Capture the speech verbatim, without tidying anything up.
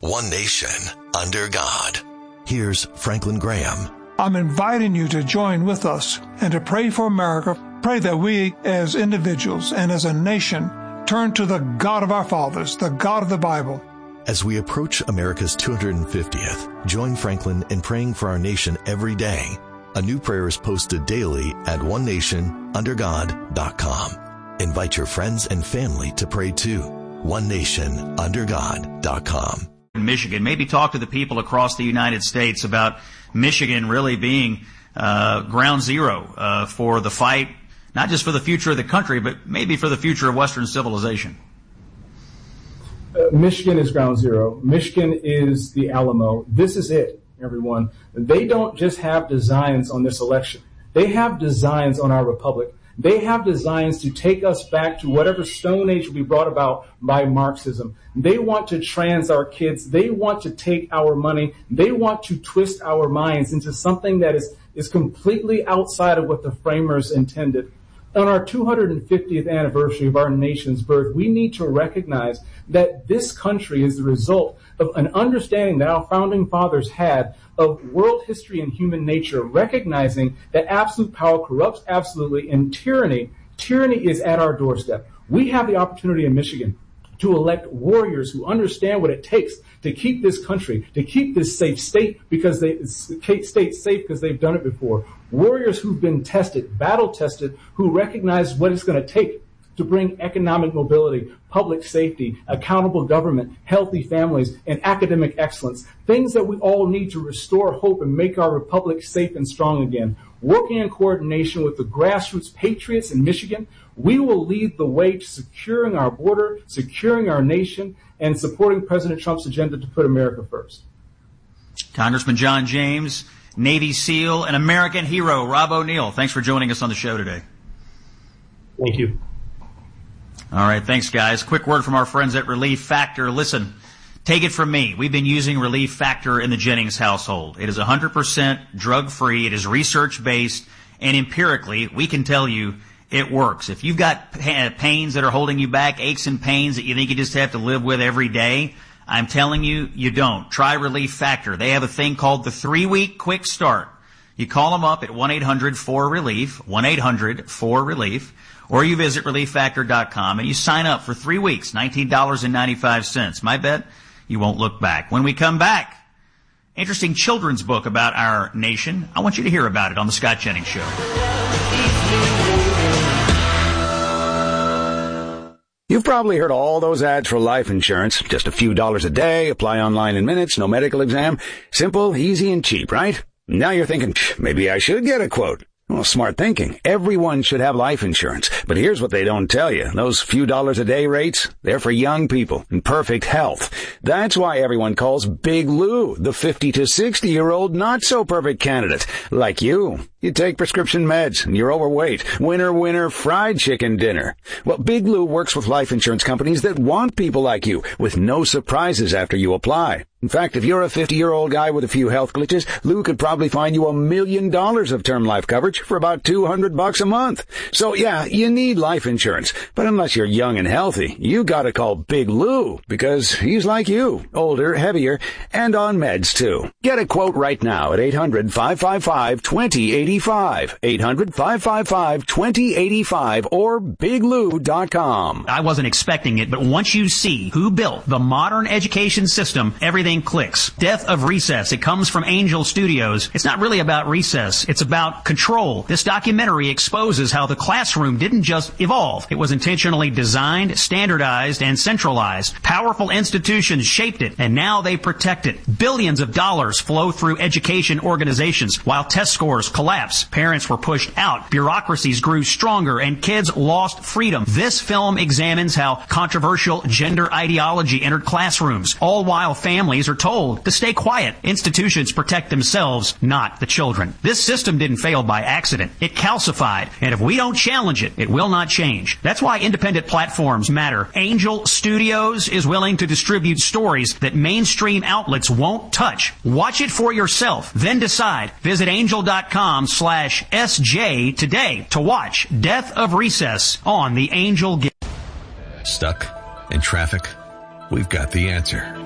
one nation, under God. Here's Franklin Graham. I'm inviting you to join with us and to pray for America. Pray that we as individuals and as a nation turn to the God of our fathers, the God of the Bible. As we approach America's two hundred fiftieth, join Franklin in praying for our nation every day. A new prayer is posted daily at one nation under god dot com. Invite your friends and family to pray too. one nation under god dot com. Michigan, maybe talk to the people across the United States about Michigan really being uh, ground zero uh, for the fight, not just for the future of the country, but maybe for the future of Western civilization. Uh, Michigan is ground zero. Michigan is the Alamo. This is it, everyone. They don't just have designs on this election. They have designs on our republic. They have designs to take us back to whatever Stone Age will be brought about by Marxism. They want to trans our kids. They want to take our money. They want to twist our minds into something that is, is completely outside of what the framers intended. On our two hundred fiftieth anniversary of our nation's birth, we need to recognize that this country is the result of an understanding that our founding fathers had of world history and human nature, recognizing that absolute power corrupts absolutely, and tyranny, tyranny is at our doorstep. We have the opportunity in Michigan to elect warriors who understand what it takes to keep this country, to keep this safe state because they state safe because they've done it before. Warriors who've been tested, battle tested, who recognize what it's going to take to bring economic mobility, public safety, accountable government, healthy families, and academic excellence, things that we all need to restore hope and make our republic safe and strong again. Working in coordination with the grassroots patriots in Michigan, we will lead the way to securing our border, securing our nation, and supporting President Trump's agenda to put America first. Congressman John James, Navy SEAL, and American hero, Rob O'Neill, thanks for joining us on the show today. Thank you. All right, thanks, guys. Quick word from our friends at Relief Factor. Listen, take it from me. We've been using Relief Factor in the Jennings household. It is one hundred percent drug-free. It is research-based, and empirically, we can tell you it works. If you've got pains that are holding you back, aches and pains that you think you just have to live with every day, I'm telling you, you don't. Try Relief Factor. They have a thing called the three-week quick start. You call them up at one eight hundred four relief, one eight hundred four relief, or you visit relief factor dot com and you sign up for three weeks, nineteen dollars and ninety-five cents. My bet, you won't look back. When we come back, interesting children's book about our nation. I want you to hear about it on the Scott Jennings Show. You've probably heard all those ads for life insurance. Just a few dollars a day, apply online in minutes, no medical exam. Simple, easy, and cheap, right? Now you're thinking, maybe I should get a quote. Well, smart thinking. Everyone should have life insurance. But here's what they don't tell you. Those few dollars a day rates, they're for young people in perfect health. That's why everyone calls Big Lou the fifty to sixty year old not so perfect candidate. Like you. You take prescription meds and you're overweight. Winner, winner, fried chicken dinner. Well, Big Lou works with life insurance companies that want people like you with no surprises after you apply. In fact, if you're a fifty-year-old guy with a few health glitches, Lou could probably find you a million dollars of term life coverage for about two hundred bucks a month. So yeah, you need life insurance. But unless you're young and healthy, you gotta call Big Lou because he's like you, older, heavier, and on meds too. Get a quote right now at eight hundred five five five two zero eight five, eight hundred five five five two zero eight five, or big lou dot com. I wasn't expecting it, but once you see who built the modern education system, everything clicks. Death of Recess. It comes from Angel Studios. It's not really about recess. It's about control. This documentary exposes how the classroom didn't just evolve. It was intentionally designed, standardized, and centralized. Powerful institutions shaped it, and now they protect it. Billions of dollars flow through education organizations while test scores collapse. Parents were pushed out. Bureaucracies grew stronger, and kids lost freedom. This film examines how controversial gender ideology entered classrooms, all while families are told to stay quiet. Institutions protect themselves, not the children. This system didn't fail by accident. It calcified, and if we don't challenge it, it will not change. That's why independent platforms matter. Angel Studios is willing to distribute stories that mainstream outlets won't touch. Watch it for yourself, then decide. Visit angel dot com slash S J today to watch Death of Recess on the Angel Guild. Stuck in traffic? We've got the answer.